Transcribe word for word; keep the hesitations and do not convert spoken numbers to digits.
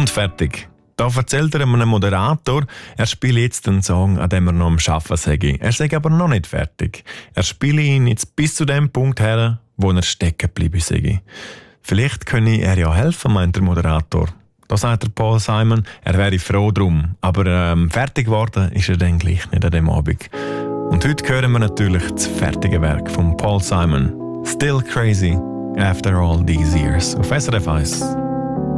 Und fertig. Da erzählt er einem Moderator, er spiele jetzt einen Song, an dem er noch am Arbeiten sei. Er sei aber noch nicht fertig. Er spiele ihn jetzt bis zu dem Punkt her, wo er stecken geblieben sei. Vielleicht könne er ja helfen, meint der Moderator. Da sagt der Paul Simon, er wäre froh drum. Aber ähm, fertig geworden ist er dann gleich nicht an dem Abend. Und heute hören wir natürlich das fertige Werk von Paul Simon. Still Crazy After All These Years auf S R F eins.